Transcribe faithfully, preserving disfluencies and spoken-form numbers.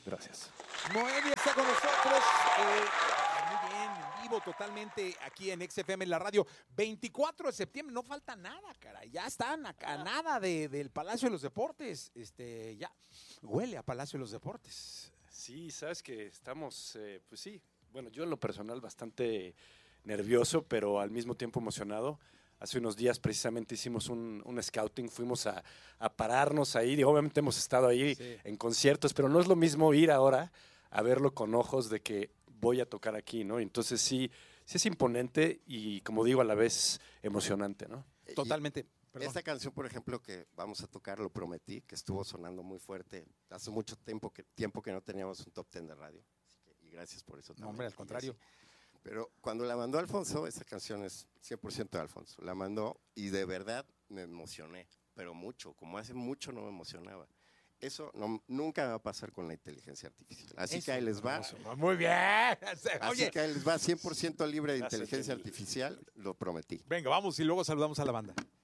Gracias. Moenia está con nosotros. Eh, muy bien, en vivo totalmente aquí en X F M en la radio. veinticuatro de septiembre, no falta nada, cara. Ya están acá, nada de, del Palacio de los Deportes. Este, ya huele a Palacio de los Deportes. Sí, sabes que estamos, eh, pues sí, bueno, yo en lo personal bastante nervioso, pero al mismo tiempo emocionado. Hace unos días precisamente hicimos un, un scouting, fuimos a, a pararnos ahí, y obviamente hemos estado ahí Sí. en conciertos, pero no es lo mismo ir ahora a verlo con ojos de que voy a tocar aquí, ¿no? Entonces sí, sí es imponente y, como digo, a la vez emocionante, ¿no? Totalmente. Y Perdón. esta canción, por ejemplo, que vamos a tocar, Lo Prometí, que estuvo sonando muy fuerte. Hace mucho tiempo que, tiempo que no teníamos un top ten de radio. Así que, y gracias por eso No, también. hombre, al Y contrario. así. Pero cuando la mandó Alfonso, esa canción es cien por ciento de Alfonso. La mandó y de verdad me emocioné, pero mucho, como hace mucho no me emocionaba. Eso no, nunca va a pasar con la inteligencia artificial. Así Eso, que ahí les va. Muy bien. Así Oye, que ahí les va cien por ciento libre de Gracias, inteligencia Jenny. artificial, Lo Prometí. venga, vamos y luego saludamos a la banda.